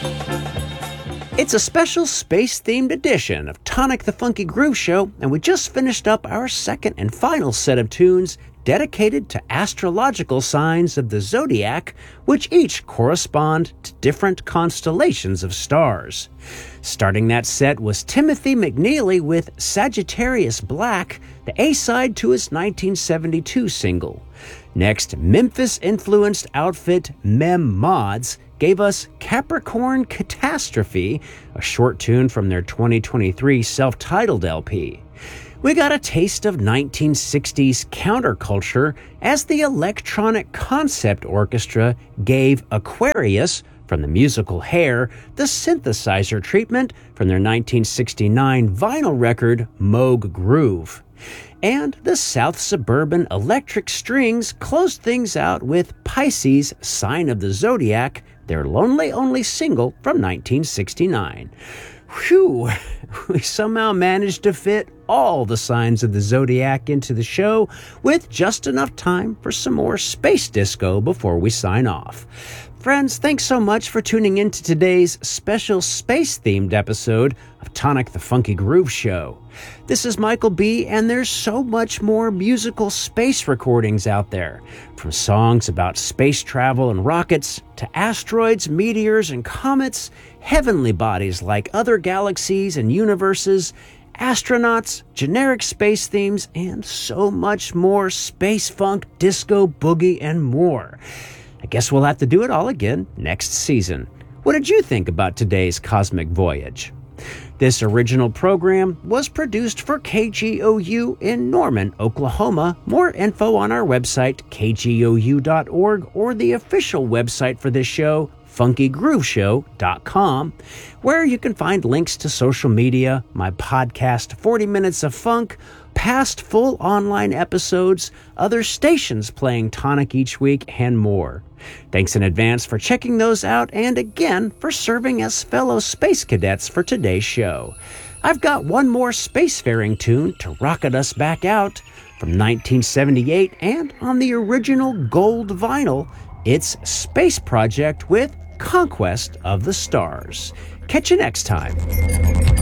It's a special space-themed edition of Tonic the Funky Groove Show, and we just finished up our second and final set of tunes dedicated to astrological signs of the zodiac, which each correspond to different constellations of stars. Starting that set was Timothy McNeely with Sagittarius Black, the A-side to his 1972 single. Next, Memphis-influenced outfit Mem Mods gave us Capricorn Catastrophe, a short tune from their 2023 self-titled LP. We got a taste of 1960s counterculture as the Electronic Concept Orchestra gave Aquarius, from the musical Hair, the synthesizer treatment from their 1969 vinyl record Moog Groove. And the South Suburban Electric Strings closed things out with Pisces, Sign of the Zodiac, their Lonely Only single from 1969. Whew, we somehow managed to fit all the signs of the zodiac into the show with just enough time for some more space disco before we sign off. Friends, thanks so much for tuning in to today's special space-themed episode of Tonic the Funky Groove Show. This is Michael B., and there's so much more musical space recordings out there. From songs about space travel and rockets, to asteroids, meteors, and comets, heavenly bodies like other galaxies and universes, astronauts, generic space themes, and so much more space funk, disco, boogie, and more. I guess we'll have to do it all again next season. What did you think about today's cosmic voyage? This original program was produced for KGOU in Norman, Oklahoma. More info on our website, kgou.org, or the official website for this show, funkygrooveshow.com, where you can find links to social media, my podcast 40 Minutes of Funk, past full online episodes, other stations playing Tonic each week, and more. Thanks in advance for checking those out, and again for serving as fellow space cadets for today's show. I've got one more spacefaring tune to rocket us back out from 1978, and on the original gold vinyl, it's Space Project with Conquest of the Stars. Catch you next time.